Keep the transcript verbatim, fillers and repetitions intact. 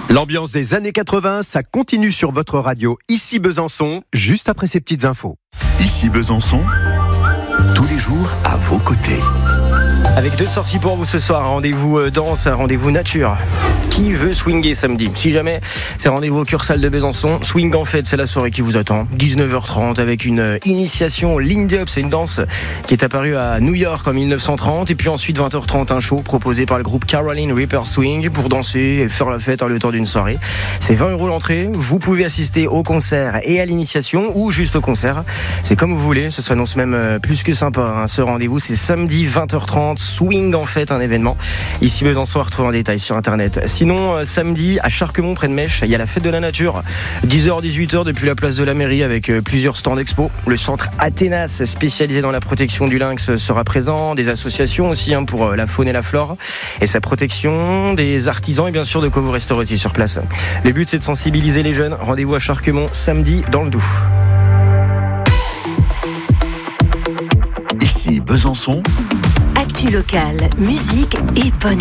L'ambiance des années quatre-vingts, ça continue sur votre radio. Ici Besançon, juste après ces petites infos. Ici Besançon, tous les jours à vos côtés. Avec deux sorties pour vous ce soir, un rendez-vous danse, un rendez-vous nature. Qui veut swinger samedi ? Si jamais, c'est rendez-vous au Cursal de Besançon. Swing en fête, c'est la soirée qui vous attend. dix-neuf heures trente avec une initiation au Lindy Hop. C'est une danse qui est apparue à New York en dix-neuf cent trente. Et puis ensuite, vingt heures trente, un show proposé par le groupe Caroline Reaper Swing pour danser et faire la fête le temps d'une soirée. C'est vingt euros l'entrée. Vous pouvez assister au concert et à l'initiation ou juste au concert. C'est comme vous voulez. Ça s'annonce même plus que sympa. Hein. Ce rendez-vous, c'est samedi vingt heures trente. Swing en fête, un événement. Ici Besançon, à retrouver en détail sur internet. Sinon, euh, samedi, à Charquemont, près de Mèche, il y a la fête de la nature. dix heures dix-huit heures depuis la place de la mairie avec euh, plusieurs stands expo. Le centre Athénas, spécialisé dans la protection du lynx, sera présent. Des associations aussi hein, pour euh, la faune et la flore. Et sa protection, des artisans et bien sûr de quoi vous resterez aussi sur place. Le but, c'est de sensibiliser les jeunes. Rendez-vous à Charquemont, samedi, dans le Doubs. Ici Besançon. Actu locale, musique et bonne